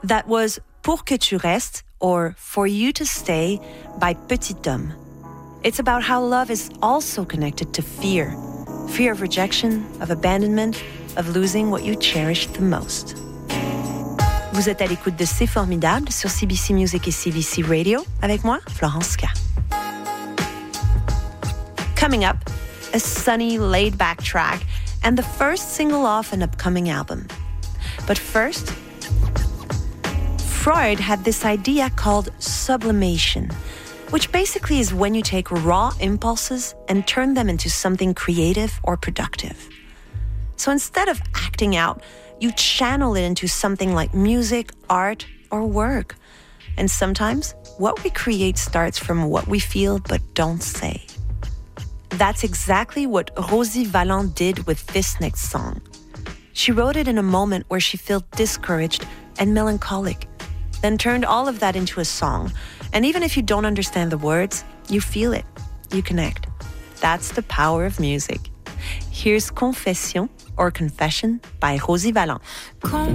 That was Pour que tu restes, or For You to Stay, by Petit Homme. It's about how love is also connected to fear. Fear of rejection, of abandonment, of losing what you cherish the most. Vous êtes à l'écoute de C'est Formidable sur CBC Music et CBC Radio, avec moi, Florence K. Coming up, a sunny, laid-back track and the first single off an upcoming album. But first, Freud had this idea called sublimation, which basically is when you take raw impulses and turn them into something creative or productive. So instead of acting out, you channel it into something like music, art, or work. And sometimes, what we create starts from what we feel but don't say. That's exactly what Rosie Valland did with this next song. She wrote it in a moment where she felt discouraged and melancholic, then turned all of that into a song. And even if you don't understand the words, you feel it, you connect. That's the power of music. Here's Confession or Confession by Rosie Valland.